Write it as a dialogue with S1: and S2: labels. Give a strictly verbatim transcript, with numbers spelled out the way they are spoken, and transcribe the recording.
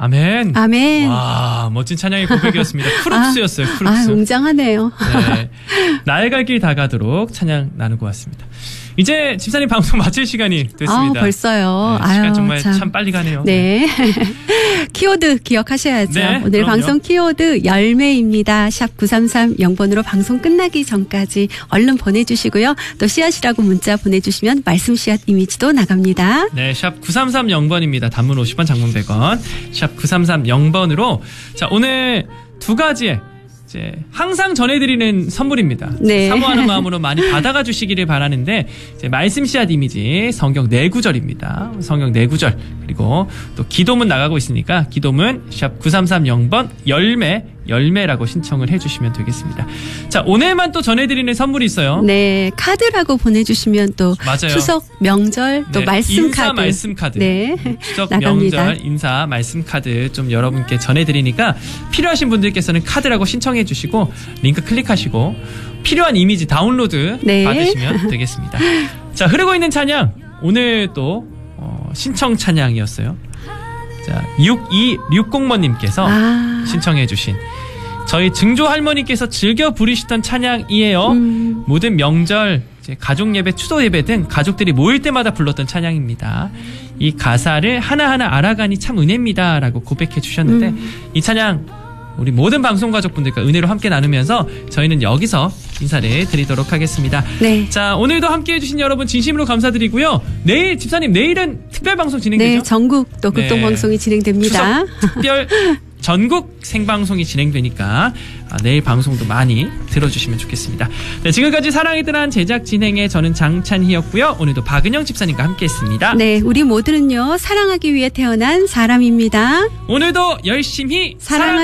S1: 아멘.
S2: 아멘.
S1: 와, 멋진 찬양의 고백이었습니다. 크룩스였어요. 크룩스.
S2: 아, 웅장하네요.
S1: 네. 나의 갈 길 다가도록 찬양 나누고 왔습니다. 이제 집사님 방송 마칠 시간이 됐습니다.
S2: 아, 벌써요.
S1: 네, 시간
S2: 아유,
S1: 정말 참.
S2: 참.
S1: 빨리 가네요.
S2: 네. 키워드 기억하셔야죠.
S1: 네,
S2: 오늘
S1: 그럼요.
S2: 방송 키워드 열매입니다. 샵 구삼삼 영 번으로 방송 끝나기 전까지 얼른 보내주시고요. 또 씨앗이라고 문자 보내주시면 말씀 씨앗 이미지도 나갑니다.
S1: 네, 샵 구삼삼 영 번입니다. 단문 오십 원, 장문 백 원. 샵 구삼삼 영 번으로 자, 오늘 두 가지의 이제 항상 전해드리는 선물입니다.
S2: 네.
S1: 사모하는 마음으로 많이 받아가 주시기를 바라는데 이제 말씀 씨앗 이미지 성경 네 구절입니다. 성경 네 구절 그리고 또 기도문 나가고 있으니까 기도문 샵 구삼삼 영 번 열매 열매라고 신청을 해주시면 되겠습니다. 자, 오늘만 또 전해드리는 선물이 있어요.
S2: 네, 카드라고 보내주시면 또
S1: 맞아요.
S2: 추석 명절 또
S1: 네,
S2: 말씀
S1: 인사
S2: 카드,
S1: 말씀 카드.
S2: 네,
S1: 추석
S2: 나갑니다.
S1: 명절 인사 말씀 카드 좀 여러분께 전해드리니까 필요하신 분들께서는 카드라고 신청해 주시고 링크 클릭하시고 필요한 이미지 다운로드
S2: 네.
S1: 받으시면 되겠습니다. 자, 흐르고 있는 찬양 오늘 또 어, 신청 찬양이었어요. 자, 육이육공 번님께서
S2: 아.
S1: 신청해 주신 저희 증조 할머니께서 즐겨 부르시던 찬양이에요.
S2: 음.
S1: 모든 명절, 이제 가족 예배, 추도 예배 등 가족들이 모일 때마다 불렀던 찬양입니다. 이 가사를 하나하나 알아가니 참 은혜입니다라고 고백해 주셨는데
S2: 음.
S1: 이 찬양 우리 모든 방송 가족분들과 은혜로 함께 나누면서 저희는 여기서 인사를 드리도록 하겠습니다.
S2: 네.
S1: 자, 오늘도 함께 해주신 여러분 진심으로 감사드리고요. 내일 집사님 내일은 특별 방송 진행되죠?
S2: 네, 전국 또
S1: 네.
S2: 극동방송이 진행됩니다.
S1: 추석 특별 전국 생방송이 진행되니까 아, 내일 방송도 많이 들어주시면 좋겠습니다. 네, 지금까지 사랑이 드란 제작 진행의 저는 장찬희였고요. 오늘도 박은영 집사님과 함께했습니다.
S2: 네, 우리 모두는요 사랑하기 위해 태어난 사람입니다.
S1: 오늘도 열심히
S2: 사랑